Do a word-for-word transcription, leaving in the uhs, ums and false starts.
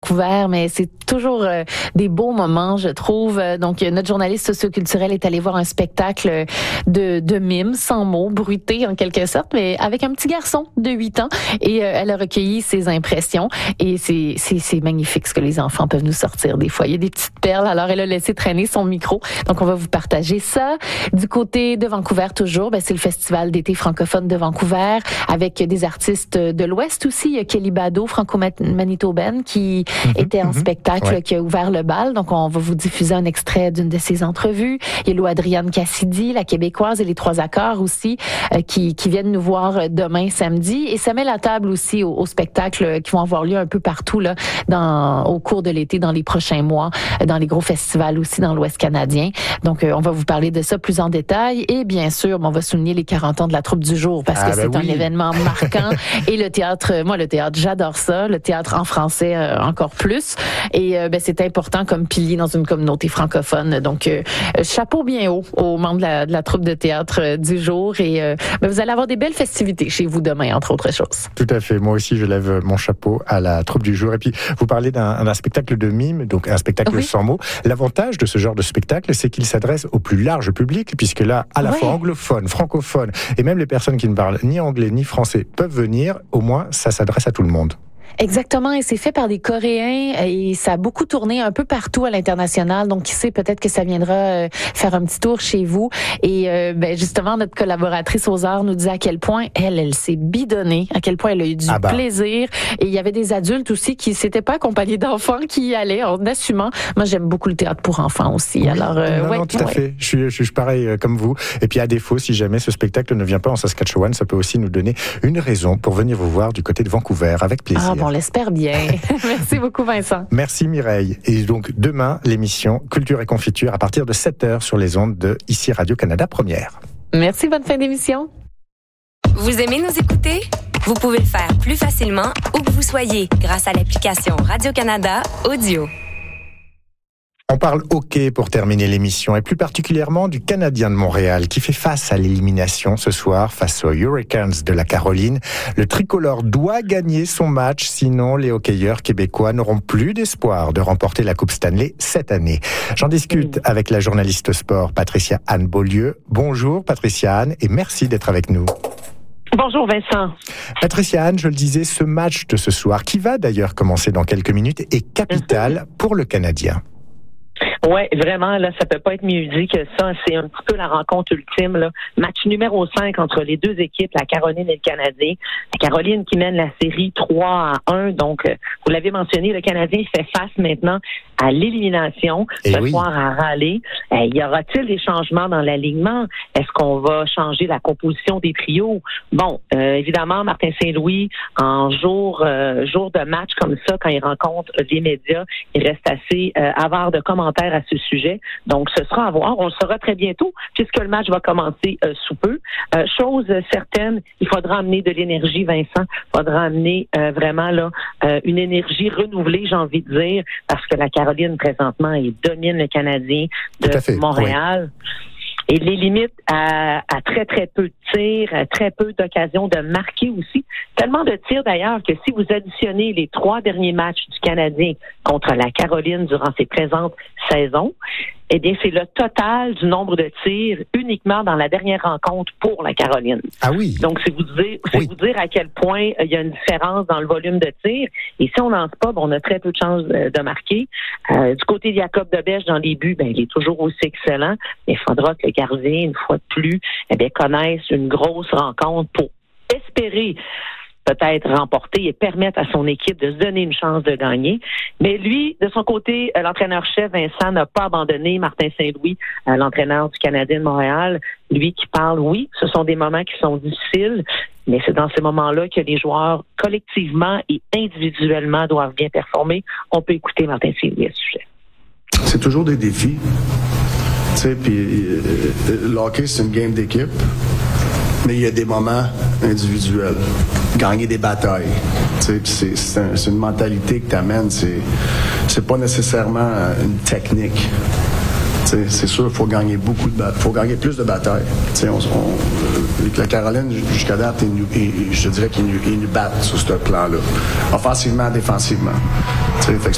Vancouver, mais c'est toujours euh, des beaux moments, je trouve. Donc, notre journaliste socioculturelle est allée voir un spectacle de, de mime, sans mots, bruité en quelque sorte, mais avec un petit garçon de huit ans. Et euh, elle a recueilli ses impressions. Et c'est, c'est, c'est magnifique ce que les enfants peuvent nous sortir des fois. Il y a des petites perles. Alors, elle a laissé traîner son micro. Donc, on va vous partager ça. Du côté de Vancouver, toujours, ben, c'est le Festival d'été francophone de Vancouver avec des artistes de l'Ouest aussi. Il y a Kelly Bado, franco-manitobaine, qui mm-hmm, était en mm-hmm, spectacle, ouais. qui a ouvert le bal. Donc, on va vous diffuser un extrait d'une de ses entrevues. Il y a Lou Adrienne Cassidy, la Québécoise, et les Trois Accords aussi, euh, qui, qui viennent nous voir demain, samedi. Et ça met la table aussi aux, aux spectacles qui vont avoir lieu un peu partout là, dans, au cours de l'été, dans les prochains mois, dans les gros festivals aussi dans l'Ouest canadien. Donc, euh, on va vous parler de ça plus en détail. Et bien sûr, on va souligner les quarante ans de la troupe du jour parce ah, que ben c'est oui. un événement marquant. Et le théâtre, moi, le théâtre, j'adore ça. Le théâtre en français, euh, encore plus. Et euh, ben, c'est important comme pilier dans une communauté francophone. Donc, euh, chapeau bien haut aux membres de la, de la troupe de théâtre euh, du jour. Et euh, ben, vous allez avoir des belles festivités chez vous demain, entre autres choses. Tout à fait. Moi aussi, je lève mon chapeau à la troupe du jour. Et puis, vous parlez d'un, d'un spectacle de mime, donc un spectacle oui. sans mots. L'avantage de ce genre de spectacle, c'est qu'il s'adresse au plus large public, puisque là, à la ouais. fois anglophone, francophone, et même les personnes qui ne parlent ni anglais ni français peuvent venir. Au moins, ça s'adresse à tout le monde. Exactement, et c'est fait par des Coréens et ça a beaucoup tourné un peu partout à l'international. Donc, qui sait, peut-être que ça viendra euh, faire un petit tour chez vous. Et euh, ben, justement, notre collaboratrice aux arts nous dit à quel point elle, elle s'est bidonnée, à quel point elle a eu du ah bah. plaisir. Et il y avait des adultes aussi qui s'étaient pas accompagnés d'enfants qui y allaient en assumant. Moi, j'aime beaucoup le théâtre pour enfants aussi. Oui, Alors, euh, non, ouais, non, tout ouais. à fait. Je suis, je suis pareil euh, comme vous. Et puis, à défaut, si jamais ce spectacle ne vient pas en Saskatchewan, ça peut aussi nous donner une raison pour venir vous voir du côté de Vancouver, avec plaisir. Ah bon, on l'espère bien. Merci beaucoup, Vincent. Merci, Mireille. Et donc, demain, l'émission Culture et Confiture à partir de sept heures sur les ondes de ici Radio-Canada Première. Merci, bonne fin d'émission. Vous aimez nous écouter? Vous pouvez le faire plus facilement où que vous soyez grâce à l'application Radio-Canada Audio. On parle hockey pour terminer l'émission, et plus particulièrement du Canadien de Montréal qui fait face à l'élimination ce soir face aux Hurricanes de la Caroline. Le tricolore doit gagner son match, sinon les hockeyeurs québécois n'auront plus d'espoir de remporter la Coupe Stanley cette année. J'en discute avec la journaliste sport Patricia Anne Beaulieu. Bonjour Patricia Anne et merci d'être avec nous. Bonjour Vincent. Patricia Anne, je le disais, ce match de ce soir, qui va d'ailleurs commencer dans quelques minutes, est capital pour le Canadien. Oui, vraiment, là, ça peut pas être mieux dit que ça. C'est un petit peu la rencontre ultime, là. Match numéro cinq entre les deux équipes, la Caroline et le Canadien. La Caroline qui mène la série trois à un. Donc, vous l'avez mentionné, le Canadien fait face maintenant à l'élimination et ce oui. soir à Raleigh. Euh, y aura-t-il des changements dans l'alignement? Est-ce qu'on va changer la composition des trios? Bon, euh, évidemment, Martin Saint-Louis, en jour, euh, jour de match comme ça, quand il rencontre les médias, il reste assez euh, avare de commentaires à ce sujet. Donc, ce sera à voir. On le saura très bientôt, puisque le match va commencer euh, sous peu. Euh, chose certaine, il faudra amener de l'énergie, Vincent. Il faudra amener euh, vraiment là euh, une énergie renouvelée, j'ai envie de dire, parce que la Caroline, présentement, il domine le Canadien de Montréal. Oui. Et les limites à, à très, très peu de tirs, à très peu d'occasions de marquer aussi. Tellement de tirs d'ailleurs que si vous additionnez les trois derniers matchs du Canadien contre la Caroline durant ses présentes saisons, eh bien, c'est le total du nombre de tirs uniquement dans la dernière rencontre pour la Caroline. Ah oui. Donc, c'est vous dire, c'est oui. vous dire à quel point il y a une différence dans le volume de tirs. Et si on lance pas, ben, on a très peu de chances de, de marquer. Euh, du côté de Jacob Debèche, dans les buts, ben, il est toujours aussi excellent. Mais il faudra que le gardien, une fois de plus, eh bien, connaisse une grosse rencontre pour espérer peut-être remporter et permettre à son équipe de se donner une chance de gagner. Mais lui, de son côté, l'entraîneur-chef Vincent n'a pas abandonné Martin Saint-Louis, l'entraîneur du Canadien de Montréal. Lui qui parle, oui, ce sont des moments qui sont difficiles, mais c'est dans ces moments-là que les joueurs, collectivement et individuellement, doivent bien performer. On peut écouter Martin Saint-Louis à ce sujet. C'est toujours des défis. Tu sais, puis euh, le hockey, c'est une game d'équipe. Mais il y a des moments individuels. Gagner des batailles. C'est, c'est, un, c'est une mentalité que tu amènes. C'est, c'est pas nécessairement une technique. C'est, c'est sûr qu'il faut gagner beaucoup de batailles. Il faut gagner plus de batailles. On, on, avec la Caroline, jusqu'à date, ils nous, ils, je te dirais qu'ils nous, ils nous battent sur ce plan-là. Offensivement, défensivement. Fait que